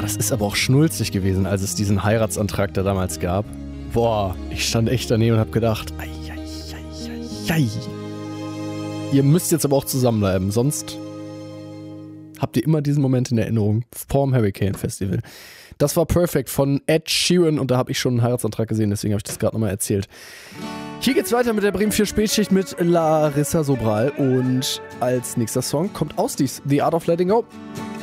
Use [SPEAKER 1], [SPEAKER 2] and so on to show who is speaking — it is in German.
[SPEAKER 1] Das ist aber auch schnulzig gewesen, als es diesen Heiratsantrag da damals gab. Boah, ich stand echt daneben und hab gedacht, ei. Ihr müsst jetzt aber auch zusammenbleiben, sonst habt ihr immer diesen Moment in Erinnerung vorm Hurricane Festival. Das war Perfect von Ed Sheeran und da habe ich schon einen Heiratsantrag gesehen, deswegen habe ich das gerade nochmal erzählt. Hier geht's weiter mit der Bremen 4 Spätschicht mit Larissa Sobral und als nächster Song kommt Ausdies, The Art of Letting Go.